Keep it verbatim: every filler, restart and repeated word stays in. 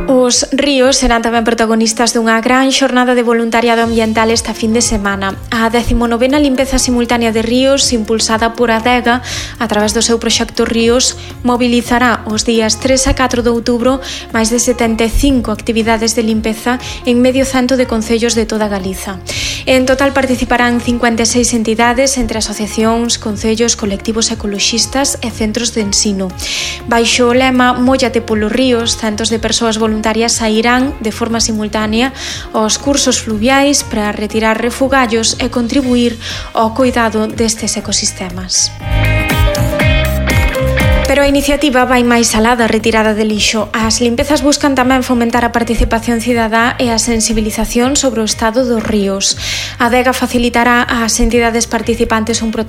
Os ríos serán tamén protagonistas dunha gran xornada de voluntariado ambiental esta fin de semana. A decimonovena limpeza simultánea de ríos, impulsada por Adega a través do seu proxecto Ríos, mobilizará os días tres a catro de outubro máis de setenta e cinco actividades de limpeza en medio cento de concellos de toda Galiza. En total participarán cincuenta e seis entidades entre asociacións, concellos, colectivos ecoloxistas e centros de ensino. Baixo o lema Móllate polos ríos, centos de persoas voluntarias sairán de forma simultánea aos cursos fluviais para retirar refugallos e contribuir ao cuidado destes ecosistemas. Pero a iniciativa vai máis alá da retirada de lixo. As limpezas buscan tamén fomentar a participación cidadá e a sensibilización sobre o estado dos ríos. A Adega facilitará ás entidades participantes un protocolo